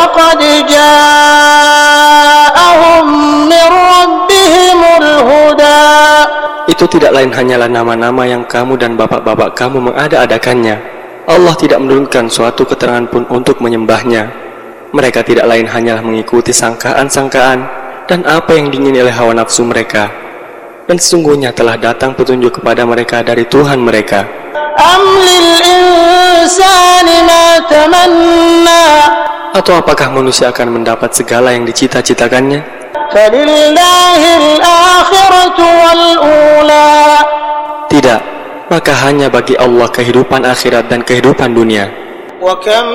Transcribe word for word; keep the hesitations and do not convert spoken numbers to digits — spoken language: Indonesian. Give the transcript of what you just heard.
وَلَقَدْ جَاءَهُمْ مِنْ رَبِّهِمُ الْهُدَى. Itu tidak lain hanyalah nama-nama yang kamu dan bapak-bapak kamu mengada-adakannya. Allah tidak menurunkan suatu keterangan pun untuk menyembahnya. Mereka tidak lain hanyalah mengikuti sangkaan-sangkaan dan apa yang diingini oleh hawa nafsu mereka. Dan sesungguhnya telah datang petunjuk kepada mereka dari Tuhan mereka. أَمْ لِلْإِنسَانِ مَا تَمَنَّى. Atau apakah manusia akan mendapat segala yang dicita-citakannya? فَلِلَّهِ الْآخِرَةُ وَالْأُولَى. Tidak, maka hanya bagi Allah kehidupan akhirat dan kehidupan dunia. وَكَمْ